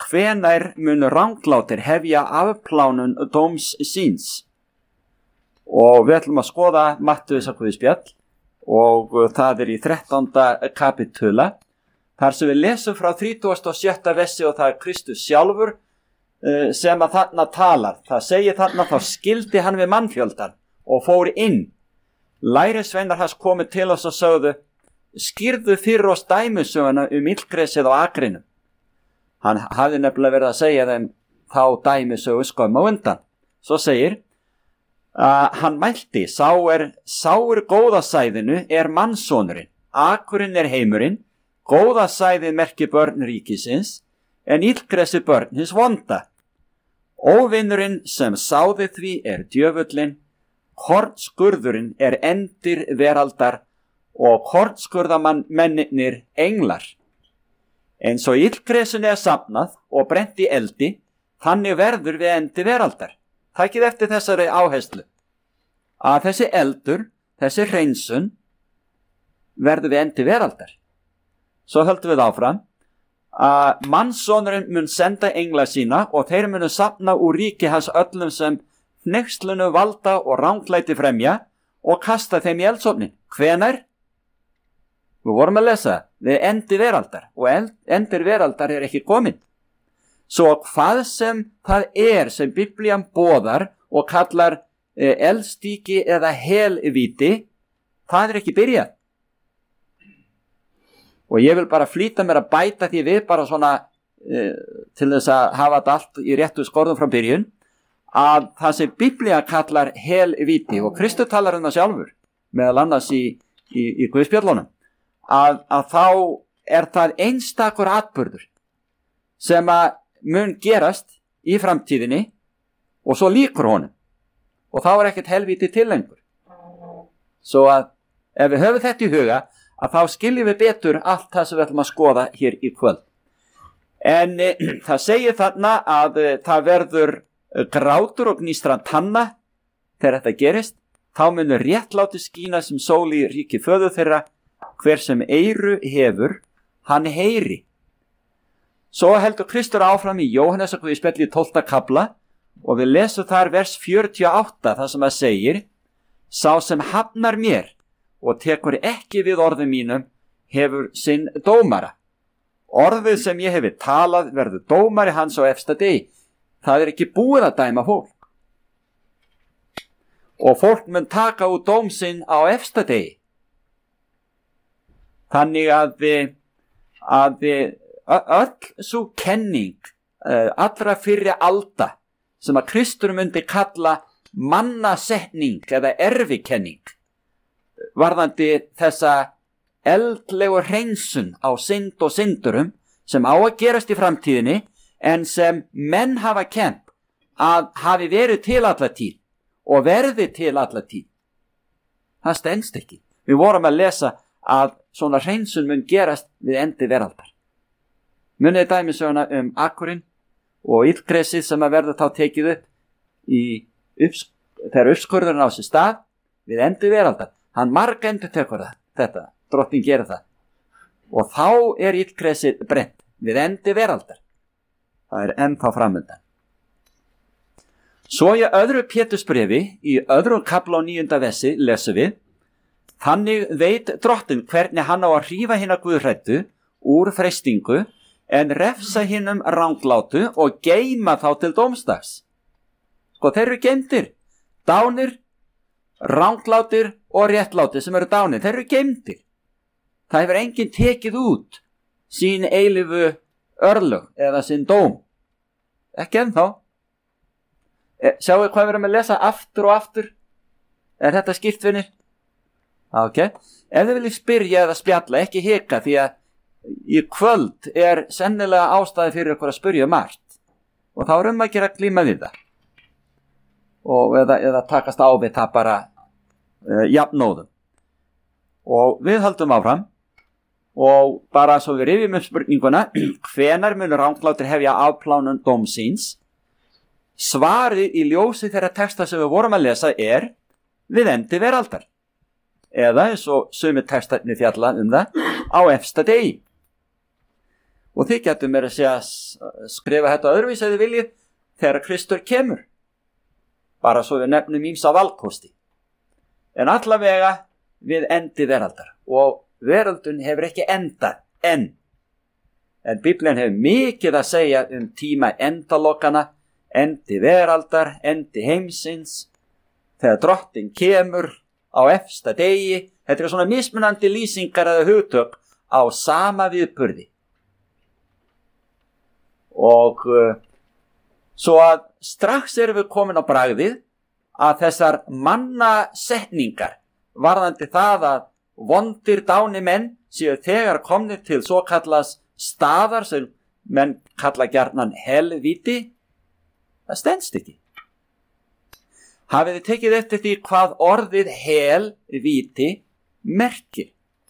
hvenær munu ranglátir hefja afplánun dóms síns. Og við ætlum að skoða Mattheusarguðspjall og það í 13. kapitula, þar sem við lesum frá 37. versi og það Kristus sjálfur sem að þarna talar. Það segir þarna, þá skildi hann við mannfjöldan og fór inn. Lærisveinar hans komu til oss og sögðu: skýrðu fyrir oss dæmisöguna illgresið á akrinum. Hann hafði nefnilega verið að segja þeim þá dæmisögu skömmu á undan. Svo segir hann mælti: sá er góðasæðinu mannssonurinn, akurinn heimurinn, góðasæðið merkir börn ríkisins, en illgresi börn hins vonda. Óvinurinn sem sáði því djöfullinn, kornskurðurinn endir veraldar og kornskurðamennirnir englar. Eins og illgresinu safnað og brent í eldi, þannig verður við endi veraldar. Takið eftir þessari áherslu, að þessi eldur, þessi hreinsun, verður við endi veraldar. Svo höldum við áfram, að mannssonurinn mun senda engla sína og þeir munu safna úr ríki hans öllum sem hneykslunu valda og ranglæti fremja og kasta þeim í eldsofnin. Hvenær? Við vorum að lesa, við endi veraldar, og endir veraldar ekki komin. Svo hvað sem það sem Biblían boðar og kallar eldstíki eða helvíti, það ekki byrjað. Og ég vil bara flýta mér að bæta því við bara svona til þess að hafa þetta allt í réttu skorðum frá byrjun, að það sem Biblía kallar helvíti, og Kristur talar það sjálfur, meðal annars í Guðspjöllunum, að þá það einstakur atburður sem að mun gerast í framtíðinni og svo lýkur honum, og þá ekkert helvíti til lengur. Svo að ef við höfum þetta í huga, að þá skiljum við betur allt það sem við ætlum að skoða hér í kvöld. En það segir þarna að það verður grátur og gnýstran tanna þegar þetta gerist. Þá munur réttláti skína sem sól í ríki föður þeirra, hver sem eyru hefur, hann heyri. Svo heldur Kristur áfram í Jóhannesarguðspjalli 12. kafla og við lesum þar vers 48, það sem að segir: sá sem hafnar mér og tekur ekki við orðum mínum hefur sinn dómara. Orðið sem ég hefi talað verður dómari hans á efsta degi. Það ekki búið að dæma fólk. Og fólk mun taka út dóm sinn á efsta degi. Þannig að öll svo kenning allra fyrri alda sem að Kristur myndi kalla mannasetning eða erfikenning, varðandi þessa eldlegu hreinsun á synd og syndurum sem á að gerast í framtíðinni, en sem menn hafa kennt að hafi verið til alla tíð og verði til alla tíð. Það stenst ekki. Við vorum að lesa að svona hreinsun mun gerast við endi veraldar. Munið dæmisöguna akurinn og illgresið sem að verða þá tekið upp þegar uppskurðurinn á sér stað við endi veraldar. Hann margendur tekur þetta, drottinn gerir það. Og þá illgresið brent við endi veraldar. Það ennþá framöndan. Svo í öðru Pétursbréfi, í öðrum kafla á 9. versi, lesum við: þannig veit drottinn hvernig hann á að hrífa hina guðhræddu úr freistingu, en refsa hinum ranglátu og geyma þá til dómsdags. Sko, þeir eru geymdir, dánir, ranglátir og réttlátir sem eru dánir, þeir eru geymdir. Það hefur enginn tekið út sín eilífu örlög eða sinn dóm. Ekki ennþá. Sjáu hvað við erum að lesa aftur og aftur? Þetta skýrt vinir? Ok. Ef þið viljið spyrja eða spjalla, ekki hika, því að í kvöld sennilega ástæði fyrir ykkur að spyrja margt. Og þá að gera að glíma við það. Og eða takast á við það bara jafnóðum. Og við höldum áfram. Og bara svo við rifjum upp spurninguna: hvenær munur ranglátir hefja afplánun dómsins? Svarið í ljósi þeirra texta sem við vorum að lesa við endi veraldar. Eða eins og sumir textarnir fjalla það á efsta degi. Og þið getum mér að segja skrifa þetta öðruvís ef þið viljið þegar Kristur kemur. Bara svo við nefnum ýmsa valkosti. En allavega við endi veraldar. Og veröldun hefur ekki endað enn. En Biblían hefur mikið að segja tíma endalokana, endi veraldar, endi heimsins, þegar drottinn kemur á efsta degi. Þetta svona mismunandi lýsingar eða hugtök á sama viðburði. Og svo að strax erum við komin á bragðið að þessar mannasetningar varðandi það að vondir dáni menn séu þegar komnir til svo kallas staðar sem menn kalla gjarnan helvíti, það stenst ekki. Hafið þið tekið eftir því hvað orðið helvíti merkir?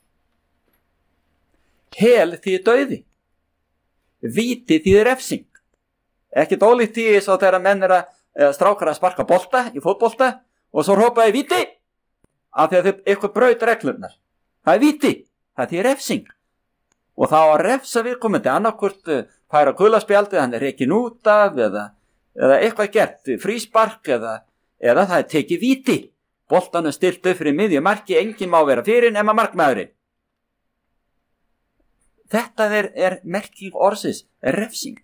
Hel þýðir dauði. Víti þýðir refsing. Ekkert ólíkt því svo þegar menn strákar að sparka bolta í fótbolta og svo hrópaði víti af því að þau eitthvað braut reglurnar. Það er víti, það þýðir refsing. Og þá að refsa viðkomandi annarkvort færa gulaspjaldið, hann rekinn út af eða eitthvað gert, fríspark eða það er tekið víti. Boltan stilt upp fyrir miðju marki, enginn má vera fyrir nema markmaðurinn. Þetta er merking orðsins, refsing.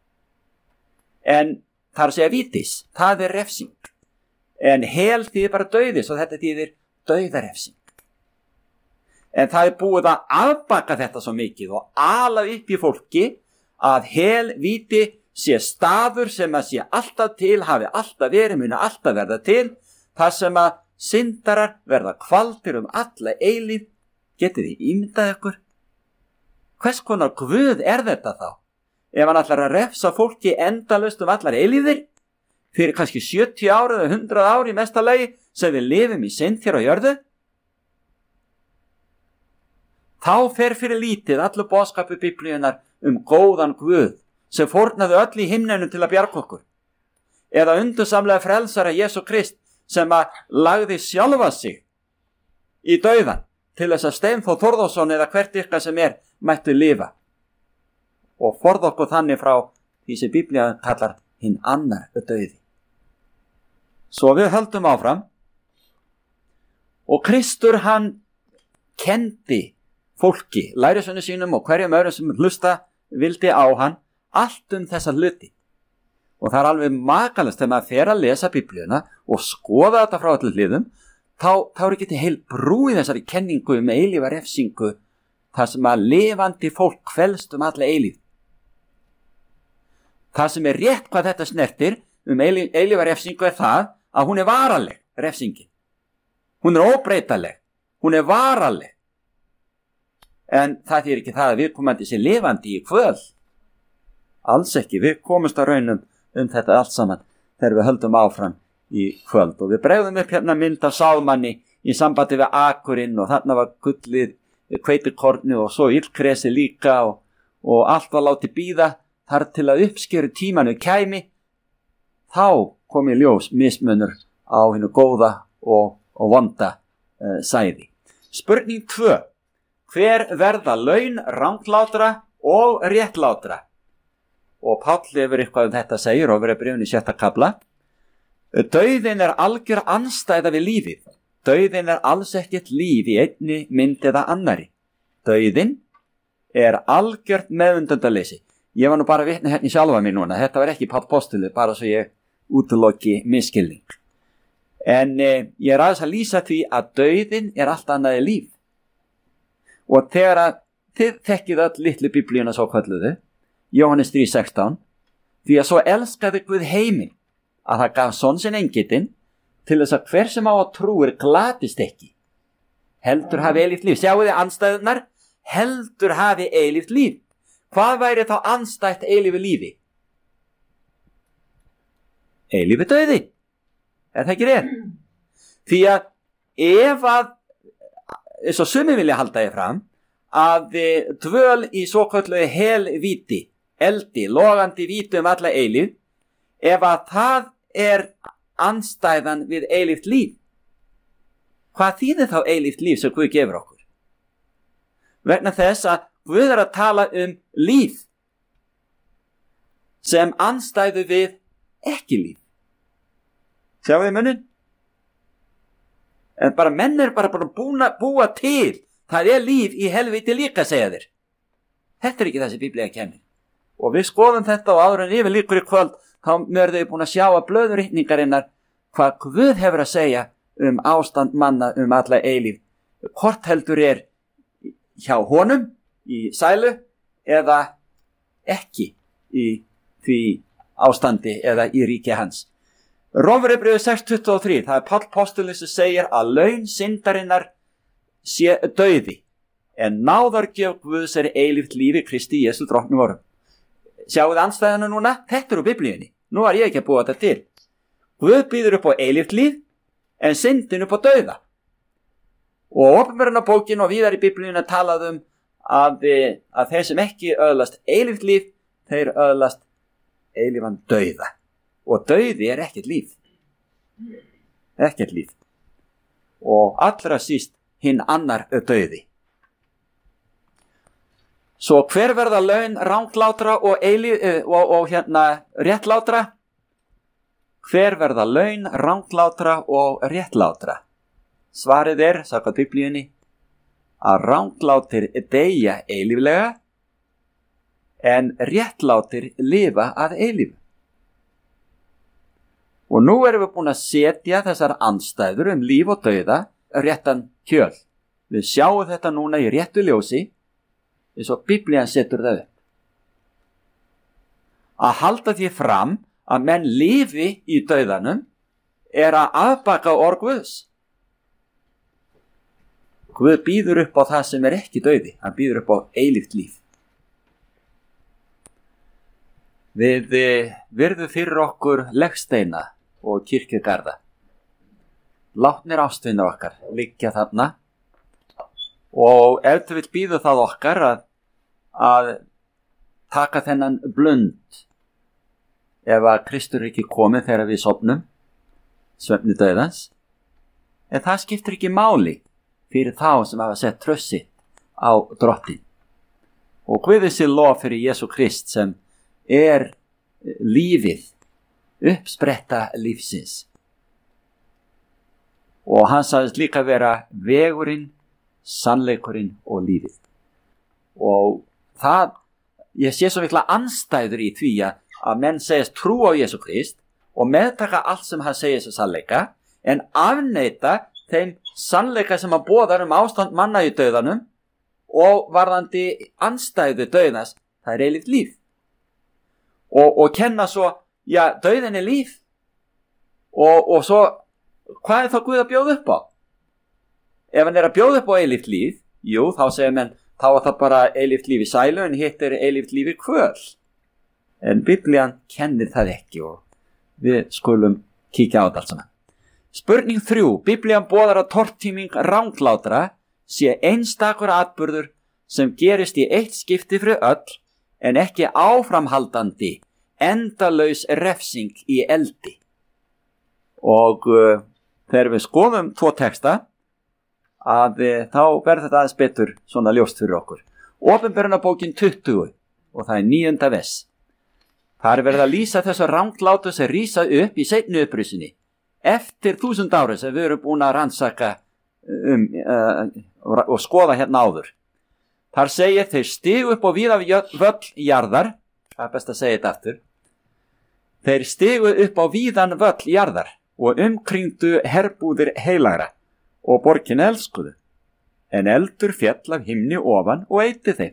En það að segja vítis, það er refsing. En hel þýðir bara dauðis og þetta þýðir dauðarefsing. En það er búið að afbaka þetta svo mikið og ala upp í fólki að helvíti sé staður sem að sé alltaf til, hafi alltaf verið, muni alltaf verða til, þar sem að syndarar verða kvaldir alla eilíð. Getið þið ímyndað ykkur? Hvers konar guð er þetta þá? Ef hann ætlar að refsa fólki endalaust allar eilíðir, fyrir kannski 70 ár eða 100 ár í mesta lagi sem við lifum í synd hér á jörðu, þá fer fyrir lítið allur boðskapu Biblíunnar góðan guð sem fórnaði öll í himnenum til að bjarga okkur. Eða undursamlega frelsara Jesú Krist sem að lagði sjálfa sig í dauðan til þess að Steinþór Þórðarson eða hvert ykkar sem mættu lifa og forða okkur þannig frá því sem Biblían kallar hinn annar dauði. Svo við höldum áfram og Kristur hann kendi fólki, lærisveinum sínum og hverjum öðrum sem hlusta vildi á hann allt þessa hluti. Og það er alveg makalegt þegar maður fer að lesa Biblíuna og skoða þetta frá allir hliðum, þá er ekki til heil brú í þessari kenningu eilífa refsingu, þar sem að lifandi fólk kvelst alla eilíð. Það sem er rétt hvað þetta snertir eilífa refsingu er það að hún er varanleg, refsingin. Hún er óbreytanleg, hún er varanleg. En það þýðir ekki það að viðkomandi sé lifandi í kvöld. Alls ekki, við komumst að raunum þetta allt saman þegar við höldum áfram í kvöld. Og við bregðum upp hérna mynd af Sálmanni í sambandi við akurinn og þarna var gullið, hveitikorni og svo illkresi líka og allt var látið bíða þar til að uppskeru tímanu kæmi. Þá kom í ljós mismunur á hinu góða og vonda sæði. Spurning 2. Hver verða laun ranglátra og réttlátra? Og Páll hefur eitthvað þetta segir og verið bréfin í 6. kafla. Dauðinn er algjör andstæða við lífið. Dauðinn er alls ekkert líf í einni mynd eða annari. Dauðinn er algjört meðvundundaleysi. Ég var nú bara vitni hérna í sjálfa mig núna. Þetta var ekki Páll postuli, bara svo ég útiloki misskilning. En ég er aðeins að lýsa því að dauðinn er allt annaði líf. Og þegar að þið þekkið öll litlu biblíuna svo kalluðu, Jóhannes 3:16, því að svo elskaði Guð heiminn að það gaf son sinn engitinn til þess að hver sem á að trúir glatist ekki. Heldur hafi eilíft líf. Sjáu þið andstæðunar? Heldur hafi eilíft líf. Hvað væri þá andstætt eilífi lífi? Eilífi dauði. Er það ekki rétt? Því að ef að, eins og sumir vilja halda ég fram, að dvöl í svokölluðu helvíti, eldi, logandi víti alla eilíf, ef að það er andstæðan við eilíft líf, hvað þýðir þá eilíft líf sem Guð gefur okkur? Vegna þess að Guð er að tala líf, sem andstæðu við ekki líf. Sjáu þið munin? En bara menn er bara búa til. Það er líf í helviti líka, segja þeir. Þetta er ekki það sem Biblía kennir. Og við skoðum þetta og áður en yfir líkur í kvöld, þá verðum við búin að sjá að blöðurritningarinnar hvað Guð hefur að segja ástand manna alla eilíf. Hvort heldur er hjá honum í sælu eða ekki í því ástandi eða í ríki hans. Rómverjabréfið 6:23, það er Páll postuli sem segir að laun syndarinnar sé dauði, en náðargjöf Guðs er eilíft lífi Kristi Jesú drottni vorum. Sjáu þið andstæðuna núna? Þetta er úr Biblíunni. Nú var ég ekki að búa þetta til. Guð býður upp á eilíft líf, en syndin upp á dauða. Og Opinberunarbókin og víðar í Biblíunni talaði að þeir sem ekki öðlast eilíft líf, þeir öðlast eilífan dauða. Og dauði er ekkert líf. Ekkert líf. Og allra síst hinn annar dauði. Svo hver verða laun ranglátra og réttlátra? Hver verða laun ranglátra og réttlátra? Svarið er, samkvæmt Biblíunni, að ranglátir deyja eilíflega, en réttlátir lifa að eilífu. Og nú erum við búin að setja þessar andstæður líf og dauða réttan kjöl. Við sjáum þetta núna í réttu ljósi, eins og Biblían setur það upp. Að halda því fram að menn lifi í dauðanum er að afbaka orð Guðs. Guð býður upp á það sem er ekki dauði. Hann býður upp á eilíft líf. Við virðum fyrir okkur legsteina og kirkjugarða. Látnir ástvinir okkar liggja þarna. Og ef þú vill býðu það okkar að taka þennan blund ef að Kristur ekki komið þegar við sofnum, svefni dauðans, en það skiptir ekki máli fyrir þá sem hafa sett tröst sitt á Drottinn. Og Guði sé lof fyrir Jesú Krist sem er lífið, uppspretta lífsins. Og hann sagðist líka vera vegurinn, sannleikurinn og lífið. Og það, ég sé svo mikla andstæður í því að menn segist trú á Jesú Krist og meðtaka allt sem hann segir sem sannleika, en afneita þeim sannleika sem hann boðar ástand manna í dauðanum og varðandi andstæðu dauðans, það er eilíft líf. Og kenna svo, já, dauðin er líf. Og svo, hvað er þá Guð að bjóða upp á? Ef hann er að bjóða upp á eilíft líf, jú, þá segir menn, þá er það bara eilíft líf í sælu, en hitt er eilíft líf í kvöl. En Biblían kennir það ekki og við skulum kíkja á þetta allt saman. Spurning 3. Biblían boðar að tortíming ranglátra sé einstakur atburður sem gerist í eitt skipti fyrir öll, en ekki áframhaldandi, endalaus refsing í eldi. Og þegar við skoðum 2 texta, þá verður þetta aðeins betur svona ljóst fyrir okkur. Opinberunarbókin 20 og það er 9. vers. Það er verið að lýsa þessu ranglátu sem rísa upp í seinni upprísinni eftir 1000 ári sem við erum búin að rannsaka og skoða hérna áður. Þar segir þeir stigu upp á víða völl jarðar, það er best að segja þetta aftur, þeir stigu upp á víðan völl jarðar og umkringdu herbúðir heilagra og borgin elskuðu, en eldur fjall af himni ofan og eyti þeim.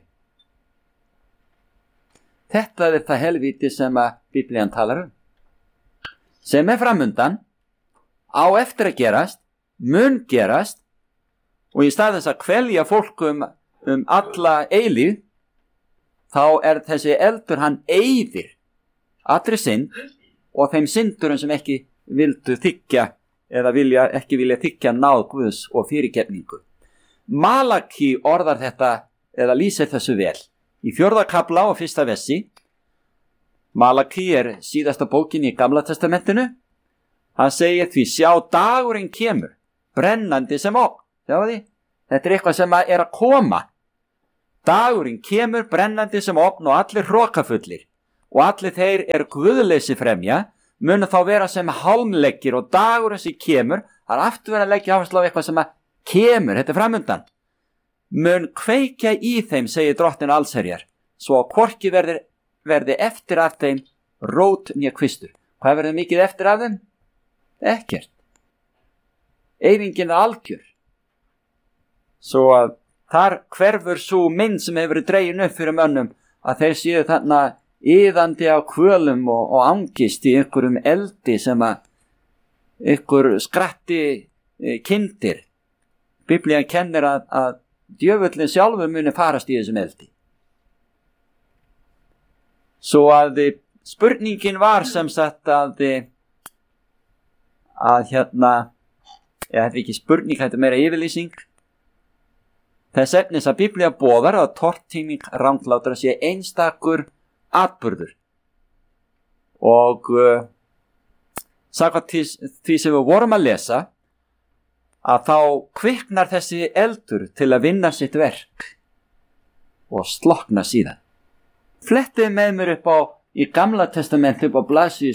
Þetta er það helvíti sem að Biblían talar sem er framundan, á eftir að gerast, mun gerast, og í stað þess að kvelja fólk alla eilíð, þá er þessi eldur, hann eyðir allri synd og þeim syndurum sem ekki vildu þiggja eða ekki vilja þiggja náð Guðs og fyrirgefningu. Malaki orðar þetta eða lýsir þessu vel í 4. kafla og 1. versi. Malaki er síðasta bókin í Gamla testamentinu. Hann segir því, sjá, dagurinn kemur brennandi sem ógn. Sjáu því, þetta er eitthvað sem er að koma. Dagurinn kemur brennandi sem ógn og allir hrokafullir og allir þeir guðleysi fremja, munu þá vera sem hálmleggir og dagurinn sem kemur, það aftur verið að leggja áherslu á eitthvað sem að kemur, þetta framundan. Mun kveikja í þeim, segir Drottinn allsherjar, svo að hvorki verði eftir af þeim rót né kvistur. Hvað verður mikið eftir af þeim? Ekkert. Eyðingin algjör. Svo að þar hverfur svo mynd sem hefur verið dregin upp fyrir mönnum að þeir séu þarna iðandi á kvölum og angist í einhverjum eldi sem að einhver skratti kindir. Biblían kennir að djöfullin sjálfur muni farast í þessum eldi. Svo að spurningin var sem sagt að þetta er ekki spurning, þetta er meira yfirlýsing. Þess efnis að Biblía boðar að tortíming ranglátra sé einstakur atburður. Og samkvæmt því sem við vorum að lesa, að þá kviknar þessi eldur til að vinna sitt verk og slokna síðan. Flettið með mér upp á í Gamla testamenti upp á blaðsíðu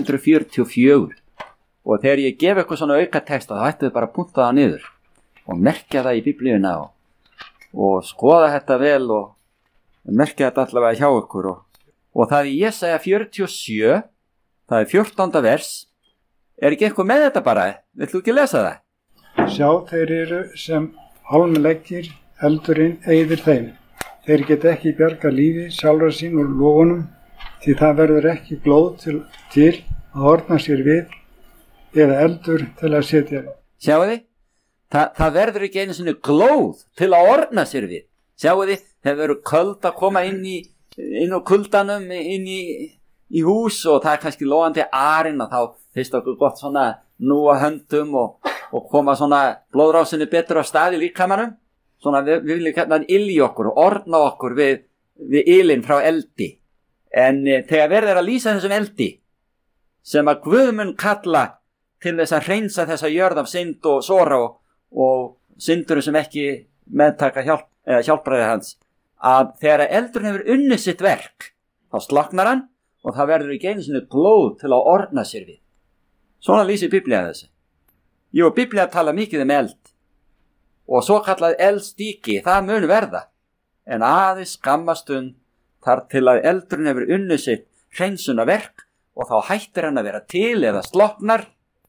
744 og þegar ég gef eitthvað svona auka texta þá ættu þið bara að punta það niður og merkja það í Biblíuna og skoða þetta vel og merkja þetta allavega hjá ykkur og það í Jesaja 47, það er 14. vers, ekki eitthvað með þetta bara, villu ekki lesa það? Sjá, þeir eru sem hálmleggir, eldurinn eyðir þeim. Þeir geta ekki bjarga lífi sjálfra sín úr logunum, því það verður ekki glóð til að orna sér við, eða eldur til að setja. Sjáu þið? Það verður ekki einu sinni glóð til að orna sér við. Sjáu þið? Það verður köld að koma inn á kuldanum, inn í hús og það er kannski logandi arinn og þá finnst okkur gott svona núa höndum og koma svona blóðrásinni betur á stað í líkamanum. Svona við viljum hérna ilja í okkur og orna okkur við ilinn frá eldi. En þegar verður að lýsa þessum eldi sem að Guð mun kalla til þess að hreinsa þessa jörð af synd og sora og syndur sem ekki meðtaka hjálpræði hans, að þegar eldurinn hefur unnið sitt verk þá sloknar hann og það verður ekki einu sinni glóð til að orna sér við. Svona lýsir Biblía þessu. Jú, Biblía tala mikið eld og svo kallað eldstíki, það mun verða en aðeins skammastund þar til að eldurinn hefur unnið sitt hreinsunarverk og þá hættir hann að vera til eða sloknar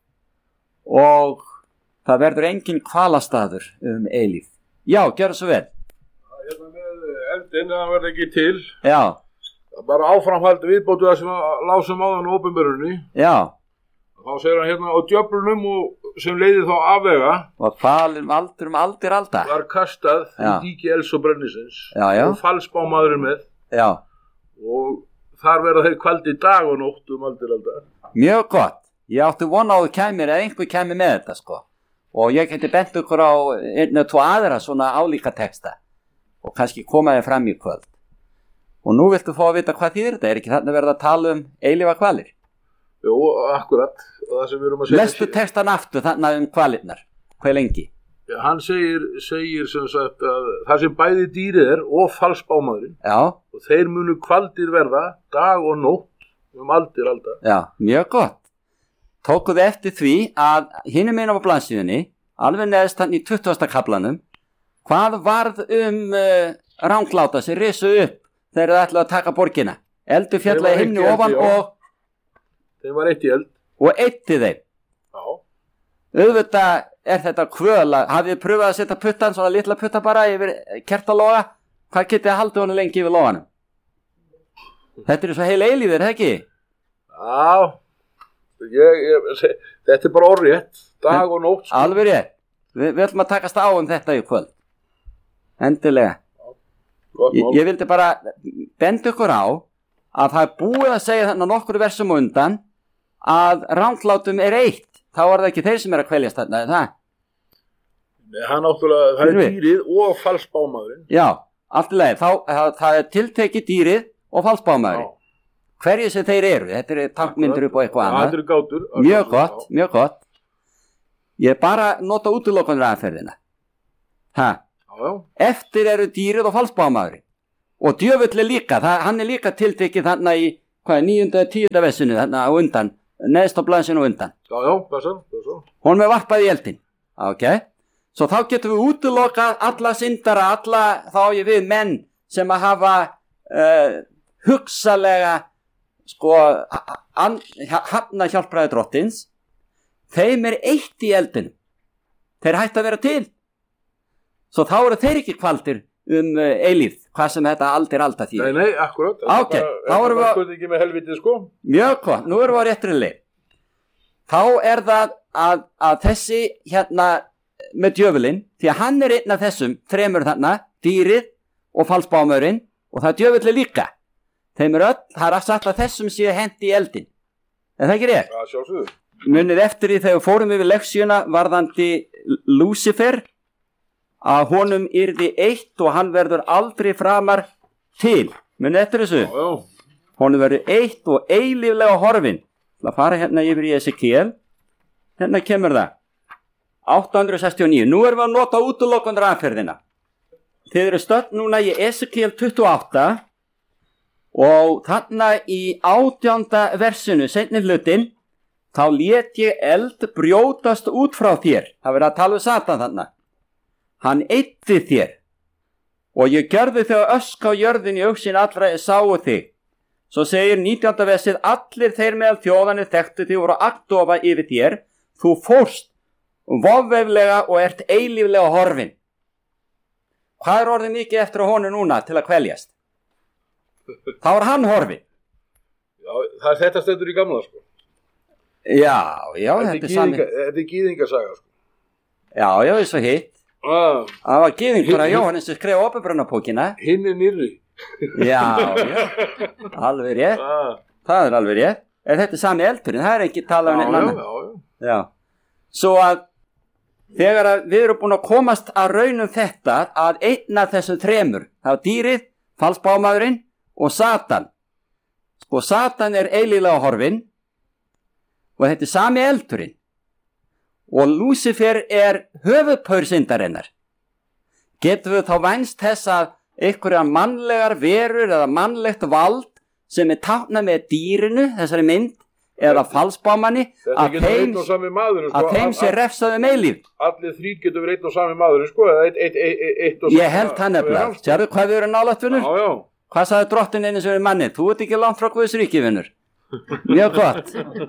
og það verður engin hvalastaður eilíf. Já, gjörðu svo vel. Hérna með eldin, það verður ekki til. Já. Það er bara áframhald viðbótu það sem lásum áðan á opinberunni. Já. Þá segir hann hérna á djöflunum og sem leiði þá afvega. Og hvalum aldir alda. Var kastað í díki elds og brennisins. Já, já. Og falsbámaðurinn með. Já. Og þar verða þeir kvaldi dag og nótt aldir alda. Mjög gott. Ég átti vona á þú kæmir eða einhver kæmir með þetta sko. Og ég geti bent ykkur á einn og tvo aðra svona álíka texta og kannski koma þér fram í kvöld. Og nú viltu fá að vita hvað þýðir þetta? Er ekki þarna verið að tala eilífa hvalir? Jú, akkurat. Það sem við erum að segja. Lestu textan aftur þarna hvalirnar. Hvað lengi? Já, hann segir sem sagt að það sem bæði dýrið og falsbámaðurinn. Já. Og þeir munu kvaldir verða dag og nótt aldir alda. Já, mjög gott. Tókuðu eftir því að hinum einu á blaðsíðunni, alveg neðst hann í 20. kaflanum, hvað varð rangláta sem risu upp þegar það ætlaðu að taka borgina? Eldur fjallaði himni ofan og... Þeim var eitt í eld. Og eitti þeim. Já. Auðvitað er þetta kvöla. Hafið þið pröfað að setja puttan, svona litla putta bara yfir kertaloga? Hvað getið að halda honum lengi yfir loganum? Þetta er svo heil eilífir, ekki? Já. Þetta er bara orðrétt, dag og nótt. Alveg rétt. Við ætlum að takast á þetta í kvöld. Endilega. Ég vildi bara benda ykkur á að það er búið að segja þarna nokkru versum undan að ranglátum er eitt. Þá er það ekki þeir sem er að kveljast þarna, er það? Nei, það er dýrið og falsbámaðurinn. Já, allt í lagi. Það er tiltekið dýrið og falsbámaðurinn. Hverju sem þeir eru, þetta er tankmyndur upp á eitthvað annað. Þetta eru gátur. Mjög gott, mjög gott. Ég bara nota útilokunar aðferðina. Já. Eftir eru dýrið og falsbámaðurinn. Og djöfull er líka, hann er líka tiltekið þarna í hvað er 9. eða 10. versinu þarna á undan, neðst á blaðsinu á undan. Já, passar. Honum varpað í eldin. Ok, svo þá getum við útilokað alla syndara, alla þá ég við menn sem að hafa hugsalega sko hafna hjálpræði drottins. Þeim er eitt í eldinu. Þeir hætti að vera til. Svo þá eru þeir ekki kvaldir eilífð, hvað sem þetta aldir alda því. Nei, akkurat. Ok, þá erum við ekki með helvitið, sko. Mjög hvað, nú erum við á réttri leið. Þá er það að þessi hérna með djöfulinn, því að hann er einn af þessum þremur þarna, dýrið og falsbámaurinn, og það er djöfulli líka. Þeim er öll, það er sagt að þessum séu hendi í eldin. Er það ekki rétt? Já, sjálfsögðu. Munið eftir því þegar fórum yfir leksíuna varðandi Lúsifer, að honum yrði eitt og hann verður aldrei framar til. Munið eftir þessu? Já. Honum verður eitt og eilíflega horfin. Það fara hérna yfir í Esekiel. Hérna kemur það. 869. Nú erum við að nota útilokundur aðferðina. Þið eru stödd núna í Esekiel 28 og þarna í 18. versinu, seinni hlutin, þá lét ég eld brjótast út frá þér. Það verður að tala um Satan þarna. Hann eyddi þér. Og ég gjörði þig að öska á jörðin í augsýn allra sáu þig. Svo segir 19. versið, allir þeir meðal þjóðanir þekktu þig voru agndofa yfir þér. Þú fórst vofveflega og ert eilíflega horfin. Hvað er orðið mikið eftir á honum núna til að kveljast? Þá er hann horfin. Já, þetta stendur í gamla, sko. Já, þetta er sami. Þetta er gýðingasaga, sko. Já, eins og hitt. Það var gýðingur að Jóhannes sem skreið opinbrunapókina. Hinn er nýrri. Já, alveg rétt. Það er alveg rétt. Þetta er sami eldurinn, það er ekki talað um neitt annan. Já. Svo að þegar að við erum búin að komast að raunum þetta að einn af þessum þremur, það var dýrið, falsbámaðurinn og Satan. Sko Satan er eilíflega horfin og þetta er sami eldurinn. Og Lúsifer er höfuðpaur syndarinnar. Getum við þá vænst þess að einhverja mannlegar verur eða mannlegt vald sem er táknað með dýrinu, þessari mynd, eða falsbámanni, að þeim sé refsað eilífð. Allir þrír getur verið einn og sami maðurinn, sko, eða eitt og sami. Ég held það nefnilega. Sérðu hvað við erum nálægt, vinnur? Já. Hvað sagði drottin einu sem er manni? Þú ert ekki langt frá Guðs ríki, vinnur. Mjög gott.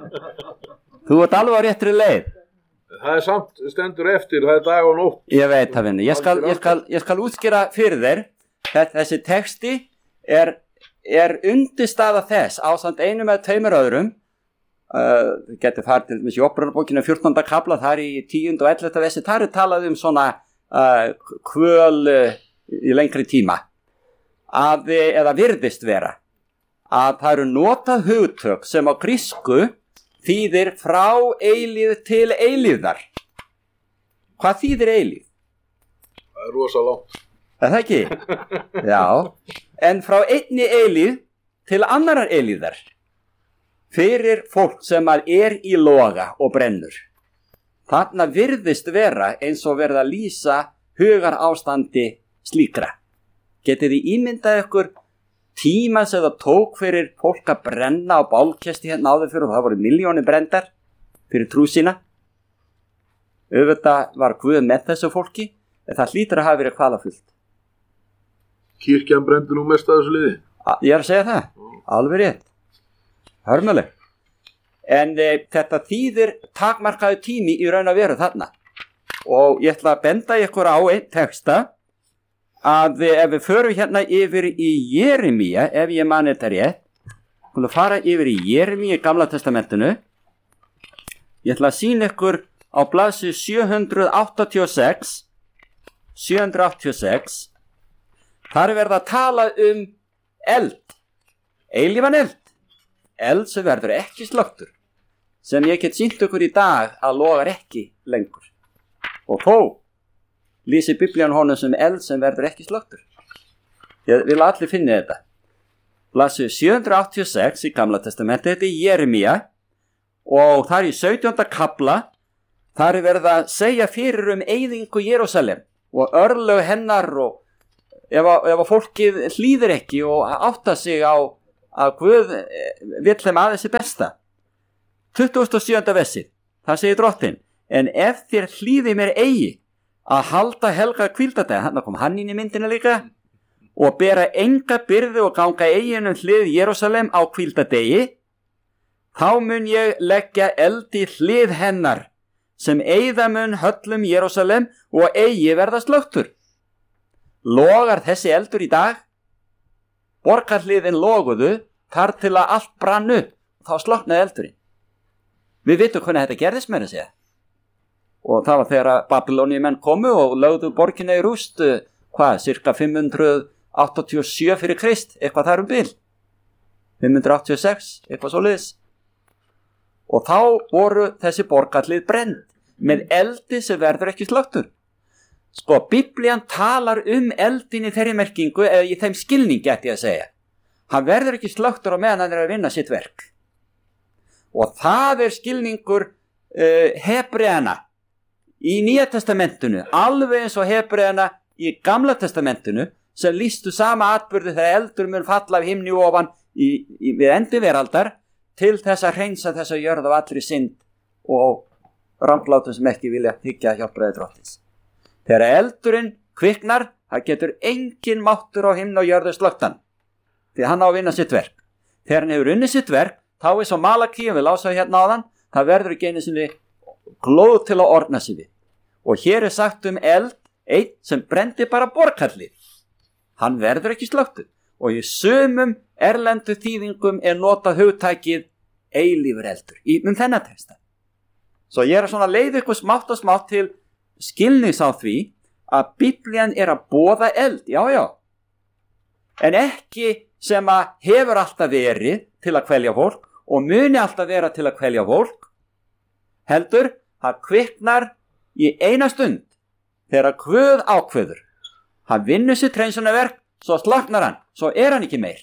Þú ert alveg á réttri leið. Það er samt stendur eftir, það er dag og nótt. Ég veit það, vinnu. Ég skal útskýra fyrir þér. Þessi texti er undirstaða þess ásamt einum eða tveimur öðrum. Við getum farið til þessi Opinberunarbókina 14. kafla, það er í 10. og 11. versi. Það er talað um svona kvöl í lengri tíma. Eða virðist vera. Að það eru notað hugtök sem á grísku þýðir frá eilíð til eilíðar. Hvað þýðir eilíð? Það er rosa langt. Er það ekki? Já. En frá einni eilíð til annarar eilíðar. Fyrir fólk sem er í loga og brennur. Þarna virðist vera eins og verða að lýsa hugar ástandi slíkra. Getið þið ímyndað ykkur tíma sem það tók fyrir fólk að brenna á bálkesti hérna áður fyrir og það voru milljónir brendar fyrir trú sína. Auðvitað var Guð með þessu fólki en það hlýtur að hafa verið kvalafullt. Kirkjan brendur nú mest að þessu liði. Ég er að segja það, alveg rétt. Hörmuleg. En þetta þýðir takmarkaðu tími í raun að vera þarna. Og ég ætla að benda ykkur á einn texta að ef við förum hérna yfir í Jeremía, ef ég man þetta rétt, við fara yfir í Jeremía í Gamla testamentinu. Ég ætla að sýna ykkur á blaðsíðu 786. Þar er verið að tala um eld, eilífan eld sem verður ekki slökktur, sem ég get sýnt ykkur í dag að logar ekki lengur. Og þó lýsir Biblían honum sem eld sem verður ekki slökktur. Ég vil allir finna þetta. Blaðsíðu 786 í Gamla testamenti, þetta er Jeremía og það er í 17. kafla. Það er verið að segja fyrir eyðingu Jerúsalem og örlög hennar og ef að fólkið hlýðir ekki og átta sig á að Guð vill þeim aðeins í besta. 27. versið, það segir Drottinn: en ef þér hlýði mér eigi að halda helga hvíldardag, hann kom hann inn í myndina líka, og bera enga byrði og ganga eigin hlið Jerúsalem á hvíldardegi, þá mun ég leggja eld í hlið hennar sem eyða mun höllum Jerúsalem og eigi verða slöktur. Logar þessi eldur í dag? Borgarhliðin loguðu þar til að allt brann upp, þá sloknaði eldurinn. Við vitum hvernig þetta gerðist með að segja. Og það var þegar Babylóníumenn komu og lögðu borginni í rúst, cirka 587 fyrir Krist, eitthvað þar bil. 586, eitthvað svoleiðis. Og þá voru þessi borgarhlið brennd með eldi sem verður ekki slöktur. Sko, Biblían talar eldin í þeirri merkingu, eða í þeim skilningi ætti ég að segja. Hann verður ekki slöktur á meðan hann að vinna sitt verk. Og það skilningur Hebreana í Nýja testamentinu, alveg eins og Hebreana í Gamla testamentinu, sem lýstu sama atburði þegar eldur mun falla af himni ofan við endi veraldar til þess að hreinsa þessa jörð af allri synd og ranglátum sem ekki vilja hyggja hjálpræði Drottins. Þegar eldurinn kviknar, það getur engin máttur á himni og jörðu slöktan, því hann á að vinna sitt verk. Þegar hann hefur unnið sitt verk, þá svo Malakí, við lásum hérna áðan, það verður ekki einu sinni glóð til að orna sig við. Og hér sagt eld, einn sem brendi bara borgarhlið. Hann verður ekki slöktur. Og í sumum erlendu þýðingum notað hugtækið eilífur eldur þennan texta. Svo ég svona leið ykkur smátt og smátt til skilnings á því að Biblían að boða eld, já. En ekki sem að hefur alltaf verið til að kvelja fólk og muni alltaf vera til að kvelja fólk, heldur það kviknar í eina stund þegar Guð ákveður. Hann vinnur sitt hreinsunarverk, svo slaknar hann, svo hann ekki meir.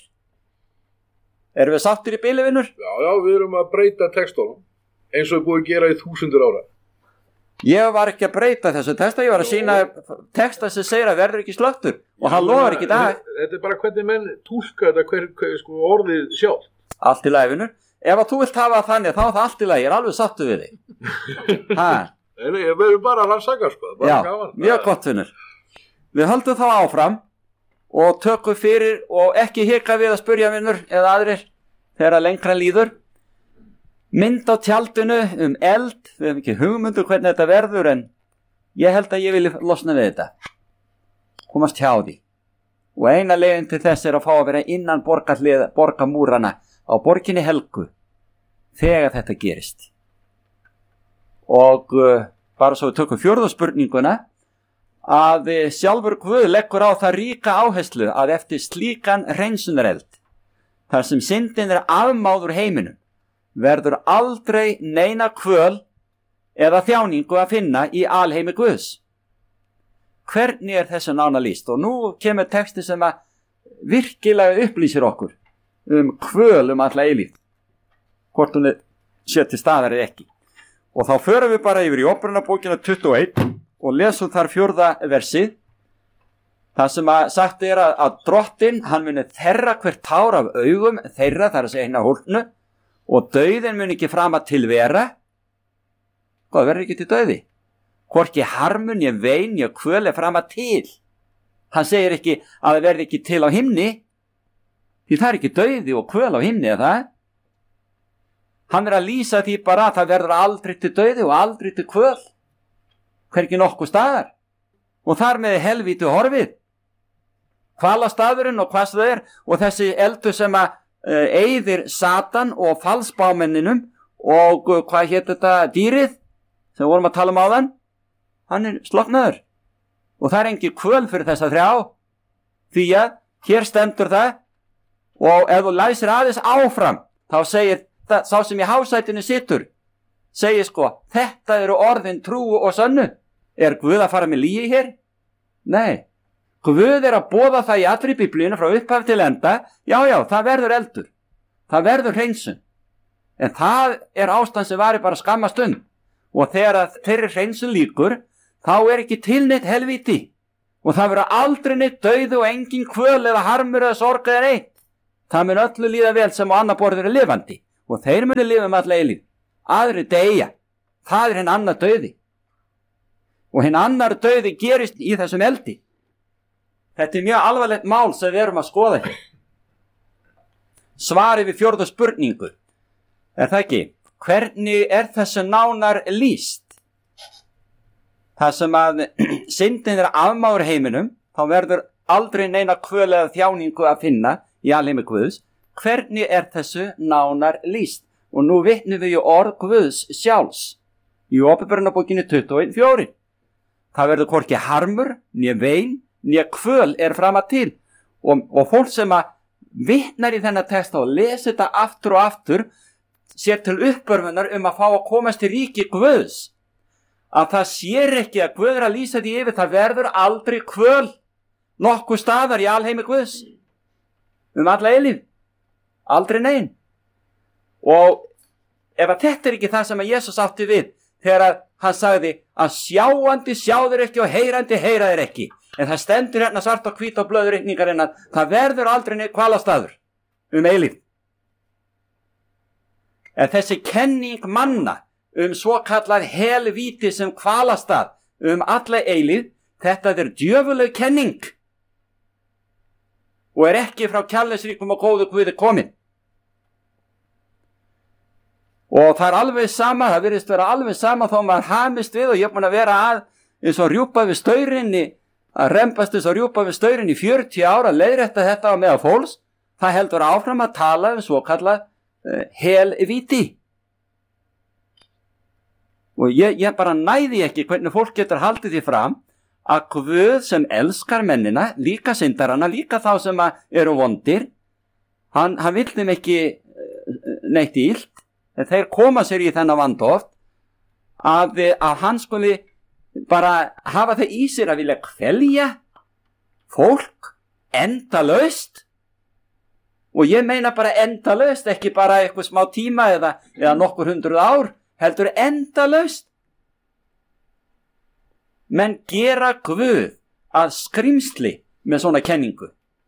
Erum við sáttir í bili, vinnur? Já, við erum að breyta textunum eins og við búið að gera í 1000 ára. Ég var ekki að breyta þessu texta, ég var að sína texta sem segir að verður ekki slöktur og hann logar ekki í dag. Þetta bara hvernig menn túlka þetta sko, orðið sjálf. Allt í lagi, vinnur. Ef að þú vilt hafa þannig, þá það allt í lagi, ég alveg sattu við þig. Við erum bara að rannsaka, sko. Já, mjög gott, vinnur. Við höldum þá áfram og tökum fyrir og ekki hika við að spurja, vinnur, eða aðrir, þegar að lengra líður. Mynd á tjaldinu eld, við hefum ekki hugmyndur hvernig þetta verður, en ég held að ég vilja losna við þetta. Komast hjá því. Og eina leiðin til þess að fá að vera innan borgarmúrana á borginni Helgu þegar þetta gerist. Og bara svo við tökum fjórðu spurninguna, að sjálfur Guð leggur á það ríka áherslu að eftir slíkan hreinsunareld, þar sem syndin afmáð úr heiminum, verður aldrei neina kvöl eða þjáningu að finna í alheimi Guðs. Hvernig þessu nána lýst? Og nú kemur texti sem að virkilega upplýsir okkur kvöl alla eilífð, hvort hún sé til staðar eða ekki. Og þá förum við bara yfir í Óperunarbókina 21 og lesum þar 4. versið, það sem að sagt að Drottinn, hann muni þerra hvert tár af augum þeirra, þar að segja hinna hólpnu, og dauðin muni ekki frama til vera. Hvað verður ekki til dauði? Hvorki harmun, ég vein, ég kvöl frama til. Hann segir ekki að það verði ekki til á himni, því það ekki dauði og kvöl á himni, eða það? Hann að lýsa því bara að það verður aldrei til dauði og aldrei til kvöl, hvergi nokkuð staðar. Og þar með helvíti horfið. Hvalastaðurinn og hvað það og þessi eldur sem að eyðir Satan og falsbámenninum og hvað hétt þetta dýrið sem vorum að tala áðan, hann sloknaður. Og það engin kvöl fyrir þessa 3, því að hér stendur það, og ef þú læsir aðeins áfram, þá segir sá sem í hásætinu situr, segir sko, þetta eru orðin trúu og sönnu. Guð að fara með lygi hér? Nei, Guð að boða það í allri Biblíunni frá upphaf til enda, já, það verður eldur, það verður hreinsun. En það ástand sem varir bara skamma stund, og þegar þeirri hreinsun líkur, þá ekki til neitt helvíti, og það verður aldrei neitt dauði og engin kvöl eða harmur eða sorg eða neitt. Það mun öllu líða vel sem á annar borður er lifandi og þeir munu lifa alla eilífð. Aðrir deyja. Það er hinn annar dauði. Og hinn annar dauði gerist í þessum eldi. Þetta er mjög alvarlegt mál sem við erum að skoða hér. Svarið við 4. spurningu. Er það ekki? Hvernig er þessu nánar lýst? Það sem að syndin er afmáður heiminum, þá verður aldrei neina kvöl eða þjáningu að finna í alheimi Guðs. Hvernig er þessu nánar lýst? Og nú vitnum við í orð Guðs sjálfs í Åpenbarunarbókinni 21:4. Það verður hvorki harmur, né vein, né kvöl er framar til. Og fólk sem að vitnar í þennan text og lesi þetta aftur og aftur, sér til uppörfunar að fá að komast til ríki Guðs. Að það sér ekki að Guð er að lýsa því yfir, það verður aldrei kvöl nokkuð staðar í alheimi Guðs. Alla eilífð. Aldrei nein. Og ef að þetta er ekki það sem að Jesus átti við, þegar hann sagði að sjáandi sjáður ekki og heyrandi heyraður ekki. En það stendur hérna svart og hvít á blöðurreikningarinn að það verður aldrei neitt hvalastaður eilífð. En þessi kenning manna svo kallað helvíti sem hvalastað alla eilífð, þetta er djöfuleg kenning og er ekki frá kærleiksríkum og góðu Guði komin. Og það er alveg sama, það virðist vera alveg sama þó maður hamist við, og ég er búin að vera eins og rjúpa við staurinni, að rembast eins og rjúpa við staurinni í 40 ára, leiðrétta þetta á meðal fólks. Það heldur áfram að tala svo kallað helvíti. Og ég bara næði ekki hvernig fólk getur haldið því fram að Guð sem elskar mennina, líka syndarana, líka þá sem eru vondir, hann vill þeim ekki neitt illt, en þeir koma sér í þennan vanda oft að hann skuli bara hafa það í sér að vilja kvelja fólk endalaust. Og ég meina bara endalaust, ekki bara eitthvað smá tíma eða nokkur 100 ár, heldur endalaust. Menn gera Guð að skrimsli með svona kenningu.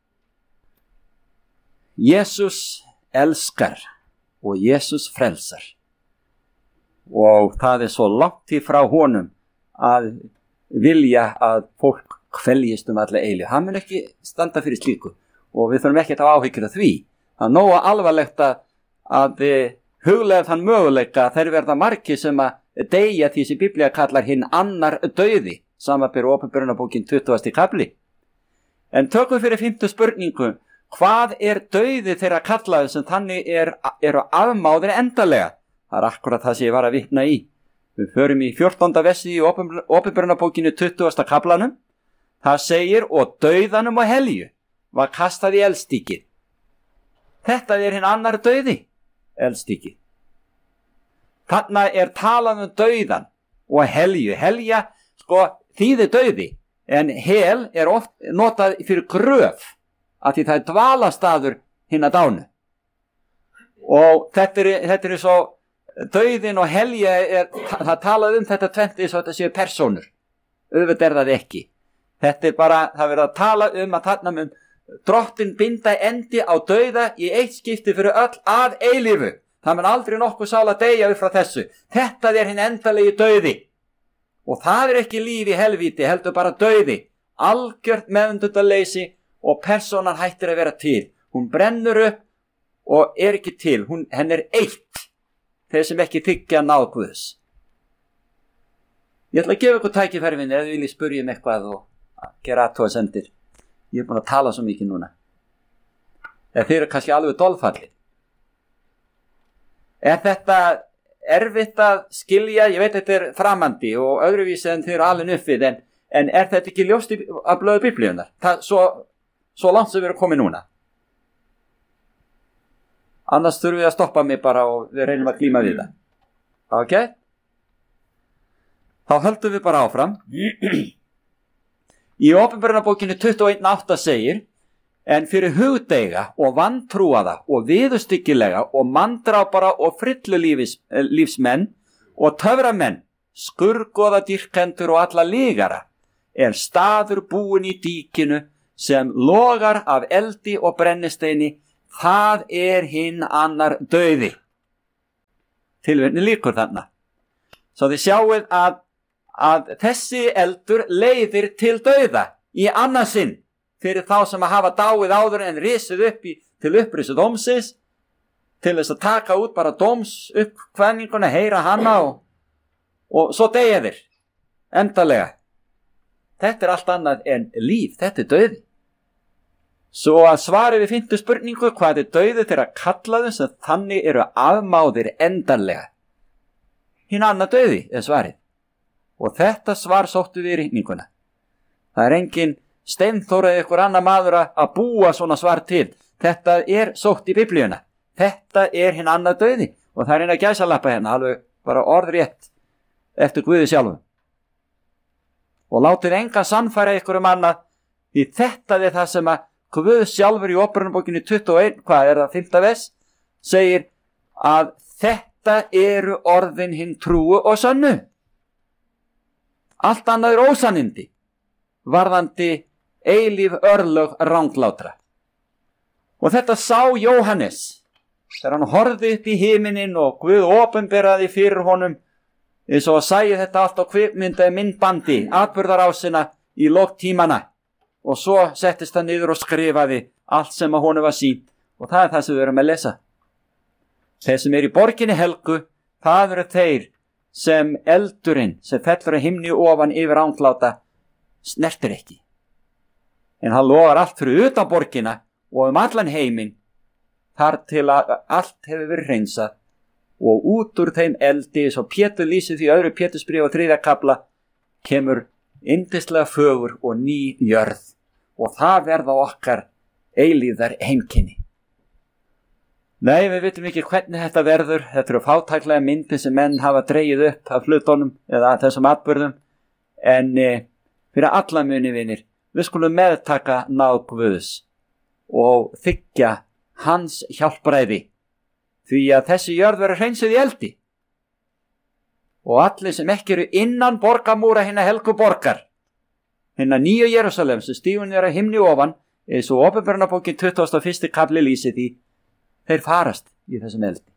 Jesus elskar og Jesus frelsar. Og það er svo langt í frá honum að vilja að fólk kveljist alla eilífð. Hann mun ekki standa fyrir slíku og við þurfum ekki að hafa áhyggjur af því. Það er nógu alvarlegt að huglega þann möguleika þeir verða margir sem að deyja því sem Biblía kallar hinn annar dauði, samanber Åpenbarunarbókin 20. kapli. En tökum fyrir 5. spurningu, hvað er dauði þeirra kallaði sem þannig eru afmáðir endalega? Það er akkurat það sem ég var að vitna í. Við förum í 14. versi í Åpenbarunarbókinu 20. kaplanum. Það segir, og dauðanum og helju var kastað í eldstykið. Þetta er hinn annar dauði, eldstykið. Þarna er talað dauðan og helju. Helja, þýðir dauði, en hel er oft notað fyrir gröf, af því það er dvalastaður hinna dánu. Og þetta er svo, dauðin og helja það talað þetta tvennt eins og þetta séu persónur. Auðvitað er það ekki. Þetta er bara, það verður að tala að þarna mun Drottinn binda endi á dauða í eitt skipti fyrir öll að eilífu. Það mun aldrei nokkuð sál að deyja upp frá þessu. Þetta er hinn endalegi dauði. Og það er ekki líf í helvíti, heldur bara dauði. Algjört meðvitundarleysi og persónan hættir að vera til. Hún brennur upp og er ekki til. Henn er eitt. Þeir sem ekki þiggja náð Guðs. Ég ætla að gefa ykkur tækifæri minni ef þið viljið spyrja eitthvað og gera athugasemdir. Ég er búin að tala svo mikið núna. Eða þeir eru kannski alveg dolfallir. Er þetta erfitt að skilja? Ég veit þetta er framandi og öðruvísi en þeir eru alveg uppið, en er þetta ekki ljóst að blöðu biblíunar? Það svo langt sem við erum komið núna. Annars þurfum við að stoppa mig bara og við reynum að glíma við það. Ok? Þá höldum við bara áfram. Í Åpenbarunarbókinu 21:8 segir, en fyrir hugdeiga og vantrúaða og viðurstyggilega og manndrápara og frillulífsmenn og töframenn, skurgoða dýrkendur og alla lygara, er staður búin í díkinu sem logar af eldi og brennisteini, það hinn annar dauði. Tilvitnun lýkur þarna. Svo þið sjáið að þessi eldur leiðir til dauða í annað sinn fyrir þá sem að hafa dáið áður en risið upp til upprisu dómsins, til þess að taka út bara dóms uppkvæðninguna, heyra hana og svo deyja þeir endalega. Þetta allt annað en líf, þetta dauði. Svo að svari við 5. spurningu, hvað dauði þeirra kallaðu sem þannig eru afmáðir endanlega? Hinn annar dauði svarið. Og þetta svar sóttu við í rigninguna. Það engin Steinþór eða ykkur annar maður að búa svona svar til. Þetta sótt í Biblíuna. Þetta hinn annar dauði. Og það eina gæsalappa hérna, alveg bara orðrétt eftir Guði sjálfum. Og látið engan sannfæra ykkur annað, því þetta það sem að Guð sjálfur í Óperunnarbókinni 21, hvað það 5. vers, segir að þetta eru orðin hinn trúu og sönnu. Allt annað ósannindi, varðandi eilíf örlög ranglátra. Og þetta sá Jóhannes, þegar hann horfði upp í himinin og Guð opinberaði fyrir honum, eins og að sæði þetta allt á kvikmyndaði myndbandi, atburðarásina í lok tímana. Og svo settist hann niður og skrifaði allt sem að honum var sýnt. Og það það sem við erum að lesa. Þeir sem í borginni helgu, það eru þeir sem eldurinn, sem fellur að himni ofan yfir rangláta, snertir ekki. En hann logar allt fyrir utan borgina og allan heiminn, þar til að allt hefur verið hreinsað. Og út úr þeim eldi, svo Pétur lýsir því 2. Pétursbréf og 3. kafla, kemur yndislega fögur og ný jörð, og það verða okkar eilíðar heimkynni. Nei, við vitum ekki hvernig þetta verður. Þetta eru fátæklega myndir sem menn hafa dregið upp af hlutunum eða þessum atburðum, en fyrir alla muni vinir, við skulum meðtaka náð Guðs og þiggja hans hjálpræði, því að þessi jörð verður hreinsuð í eldi. Og allir sem ekki eru innan borgamúra hinna helgu borgar, hinna nýju Jerúsalem sem stígun að himni ofan, eins og Óperunnarbókin 21. kafli lýsir því, þeir farast í þessum eldi.